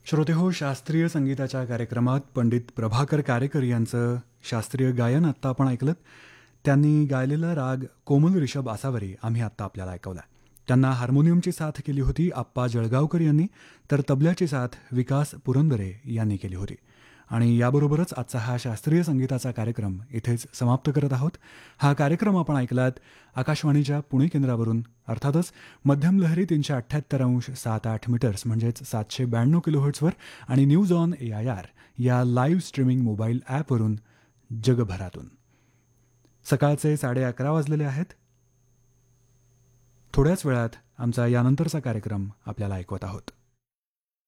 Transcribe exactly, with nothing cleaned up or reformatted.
श्रोतेहो, शास्त्रीय संगीताच्या कार्यक्रमात पंडित प्रभाकर कारेकर यांचं शास्त्रीय गायन आत्ता आपण ऐकलं. त्यांनी गायलेला राग कोमल ऋषभ आसावरी आम्ही आत्ता आपल्याला ऐकवला. त्यांना हार्मोनियमची साथ केली होती आप्पा जळगावकर यांनी, तर तबल्याची साथ विकास पुरंदरे यांनी केली होती. आणि याबरोबरच आजचा हा शास्त्रीय संगीताचा कार्यक्रम इथेच समाप्त करत आहोत. हा कार्यक्रम आपण ऐकलात आकाशवाणीच्या पुणे केंद्रावरून, अर्थातच मध्यम लहरी तीनशे अठ्ठ्याहत्तर अंश सात आठ मीटर्स म्हणजेच सातशे ब्याण्णव किलोहर्ट्सवर आणि news on A I R या लाईव्ह स्ट्रीमिंग मोबाईल ॲपवरून जगभरातून. सकाळचे साडे अकरा वाजलेले आहेत. थोड्याच वेळात आमचा यानंतरचा कार्यक्रम आपल्याला ऐकवत आहोत.